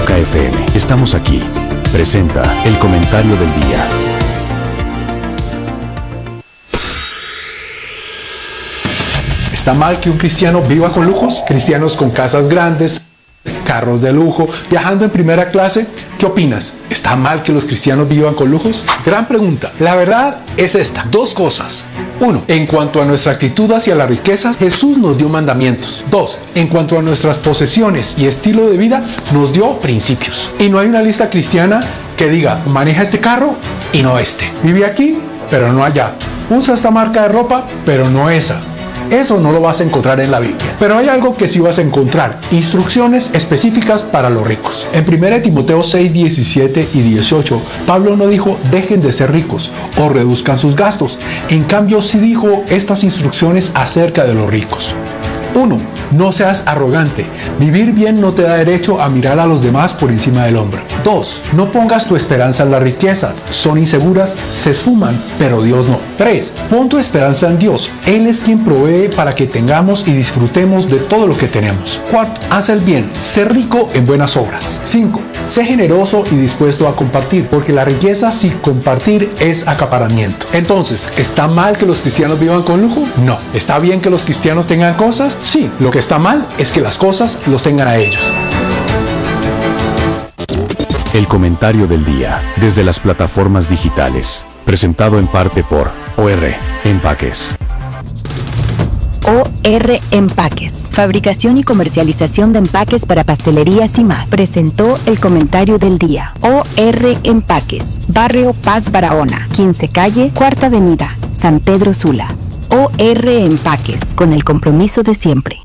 Roca FM, estamos aquí. Presenta el comentario del día. ¿Está mal que un cristiano viva con lujos? Cristianos con casas grandes, carros de lujo, viajando en primera clase. ¿Qué opinas? ¿Está mal que los cristianos vivan con lujos? Gran pregunta. La verdad es esta. Dos cosas. Uno, en cuanto a nuestra actitud hacia las riquezas, Jesús nos dio mandamientos. Dos, en cuanto a nuestras posesiones y estilo de vida, nos dio principios. Y no hay una lista cristiana que diga, maneja este carro y no este. Vive aquí, pero no allá. Usa esta marca de ropa, pero no esa. Eso no lo vas a encontrar en la Biblia. Pero hay algo que sí vas a encontrar: instrucciones específicas para los ricos. En 1 Timoteo 6, 17 y 18, Pablo no dijo dejen de ser ricos o reduzcan sus gastos. En cambio, sí dijo estas instrucciones acerca de los ricos. 1. No seas arrogante. Vivir bien no te da derecho a mirar a los demás por encima del hombro. 2. No pongas tu esperanza en las riquezas. Son inseguras, se esfuman, pero Dios no. 3. Pon tu esperanza en Dios. Él es quien provee para que tengamos y disfrutemos de todo lo que tenemos. 4. Haz el bien. Sé rico en buenas obras. 5. Sé generoso y dispuesto a compartir, porque la riqueza sin compartir es acaparamiento. Entonces, ¿está mal que los cristianos vivan con lujo? No. ¿Está bien que los cristianos tengan cosas? Sí. Lo que está mal es que las cosas los tengan a ellos. El comentario del día, desde las plataformas digitales, presentado en parte por OR Empaques. OR Empaques, fabricación y comercialización de empaques para pastelerías y más. Presentó el comentario del día. OR Empaques, Barrio Paz Barahona, 15 Calle, Cuarta Avenida, San Pedro Sula. OR Empaques, con el compromiso de siempre.